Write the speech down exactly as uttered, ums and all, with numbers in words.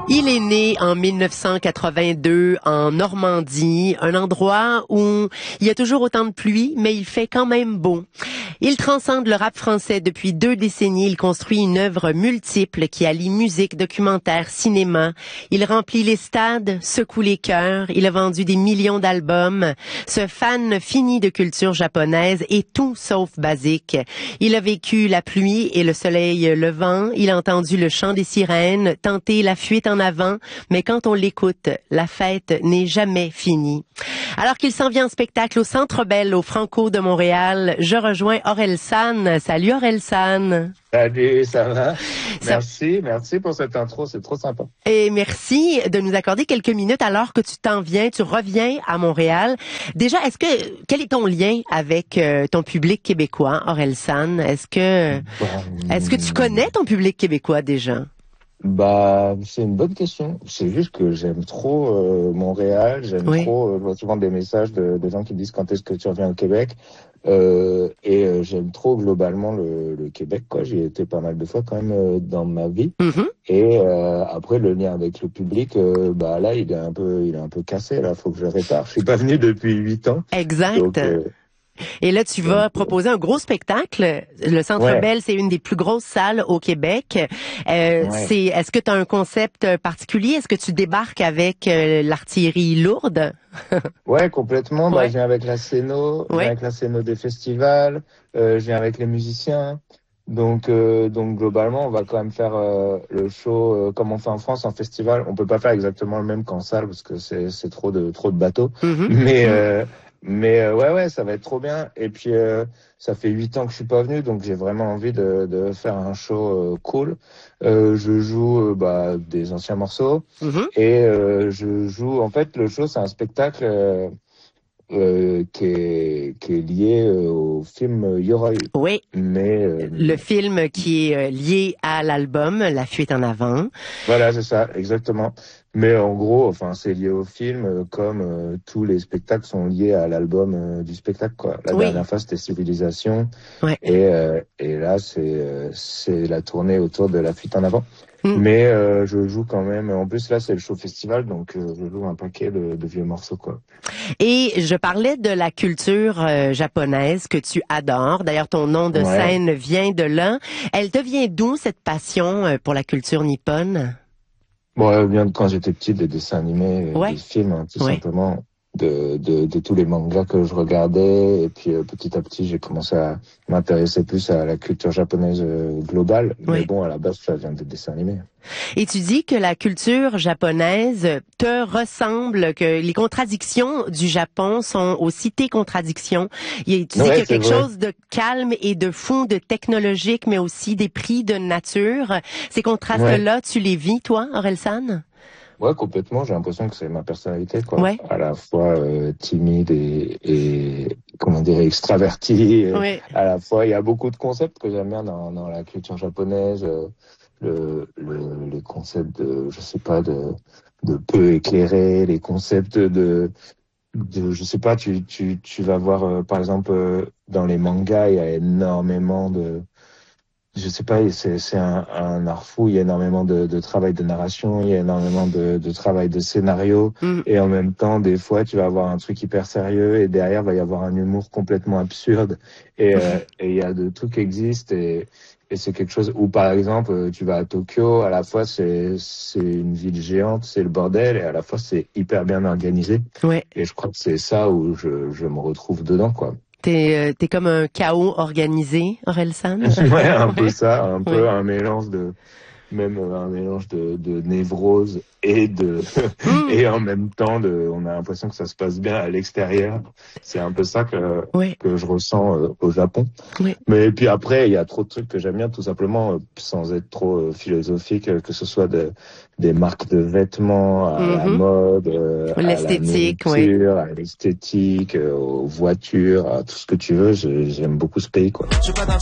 Il est né en mille neuf cent quatre-vingt-deux en Normandie, un endroit où il y a toujours autant de pluie, mais il fait quand même beau. Il transcende le rap français depuis deux décennies. Il construit une œuvre multiple qui allie musique, documentaire, cinéma. Il remplit les stades, secoue les cœurs. Il a vendu des millions d'albums. Ce fan fini de culture japonaise est tout sauf basique. Il a vécu la pluie et le soleil levant. Il a entendu le chant des sirènes, tenté la fuite en avant, mais quand on l'écoute, la fête n'est jamais finie. Alors qu'il s'en vient en spectacle au Centre Bell, au Franco de Montréal, je rejoins Orelsan. Salut Orelsan. Salut, ça va? Ça... Merci, merci pour cette intro, c'est trop sympa. Et merci de nous accorder quelques minutes alors que tu t'en viens, tu reviens à Montréal. Déjà, est-ce que quel est ton lien avec euh, ton public québécois, Orelsan? Est-ce que bon, est-ce que tu connais ton public québécois déjà? Bah, c'est une bonne question. C'est juste que j'aime trop euh, Montréal, j'aime oui. trop, euh, je vois souvent des messages de, de gens qui disent quand est-ce que tu reviens au Québec. Euh, et euh, j'aime trop globalement le, le Québec, quoi. J'y ai été pas mal de fois quand même euh, dans ma vie. Mm-hmm. Et euh, après le lien avec le public, euh, bah là il est un peu, il est un peu cassé. Là, faut que je répare. Je suis pas venu depuis huit ans. Exact. Donc, euh, Et là, tu vas proposer un gros spectacle. Le Centre ouais. Bell, c'est une des plus grosses salles au Québec. Euh, ouais. c'est, est-ce que tu as un concept particulier? Est-ce que tu débarques avec euh, l'artillerie lourde? Ouais, complètement. Ouais. Bah, je viens avec la scéno, je ouais. viens avec la scéno des festivals, euh, je viens avec les musiciens. Donc, euh, donc globalement, on va quand même faire euh, le show euh, comme on fait en France en festival. On peut pas faire exactement le même qu'en salle parce que c'est c'est trop de trop de bateaux. Mm-hmm. Mais euh, mais euh, ouais ouais, ça va être trop bien. Et puis euh, ça fait huit ans que je suis pas venu, donc j'ai vraiment envie de de faire un show euh, cool. Euh, je joue euh, bah des anciens morceaux mm-hmm. et euh, je joue. En fait, le show c'est un spectacle. Euh, Euh, qui est qui est lié euh, au film Yoroi. Oui. Mais euh, le film qui est euh, lié à l'album La Fuite en avant. Voilà, c'est ça, exactement. Mais en gros, enfin, c'est lié au film, euh, comme euh, tous les spectacles sont liés à l'album euh, du spectacle, quoi. La oui. dernière fois, c'était Civilisation, ouais. et euh, et là, c'est euh, c'est la tournée autour de La Fuite en avant. Mm. Mais euh, je joue quand même. En plus, là, c'est le show festival, donc euh, je joue un paquet de, de vieux morceaux, quoi. Et je parlais de la culture euh, japonaise que tu adores. D'ailleurs, ton nom de ouais. scène vient de là. Elle te vient d'où, cette passion euh, pour la culture nippone? Bon, elle vient de quand j'étais petit, des dessins animés, ouais. des films, hein, tout ouais. simplement. De, de, de tous les mangas que je regardais, et puis euh, petit à petit j'ai commencé à m'intéresser plus à la culture japonaise euh, globale, oui. mais bon, à la base ça vient des dessins animés. Et tu dis que la culture japonaise te ressemble, que les contradictions du Japon sont aussi tes contradictions. Et tu dis ouais, qu'il y a quelque vrai. chose de calme et de fou, de technologique, mais aussi des prix de nature. Ces contrastes-là, ouais. tu les vis, toi, Orelsan? Ouais, complètement. J'ai l'impression que c'est ma personnalité, quoi. Ouais. À la fois euh, timide et, et comment dire extraverti. Ouais. À la fois, il y a beaucoup de concepts que j'aime bien dans, dans la culture japonaise. Euh, le, le, les concepts de, je sais pas, de, de peu éclairé, les concepts de, de, je sais pas. Tu, tu, tu vas voir, euh, par exemple, euh, dans les mangas, il y a énormément de Je sais pas, c'est c'est un, un art fou. Il y a énormément de, de travail de narration, il y a énormément de, de travail de scénario, mm. et en même temps, des fois, tu vas avoir un truc hyper sérieux et derrière, il va y avoir un humour complètement absurde. Et euh, et il y a de tout qui existe, et et c'est quelque chose où, par exemple, tu vas à Tokyo, à la fois c'est c'est une ville géante, c'est le bordel, et à la fois c'est hyper bien organisé. Ouais. Et je crois que c'est ça où je je me retrouve dedans, quoi. T'es, euh, t'es comme un chaos organisé, Orelsan. ouais, un peu ça, un peu ouais. un mélange de, même un mélange de, de névrose et de, mm. et en même temps de, on a l'impression que ça se passe bien à l'extérieur. C'est un peu ça que, ouais. que je ressens euh, au Japon. Ouais. Mais puis après, il y a trop de trucs que j'aime bien, tout simplement, euh, sans être trop euh, philosophique, euh, que ce soit de, des marques de vêtements, à mm-hmm. la mode, euh, l'esthétique, à la nourriture, ouais. à l'esthétique, euh, aux voitures, à tout ce que tu veux. Je, j'aime beaucoup ce pays, quoi.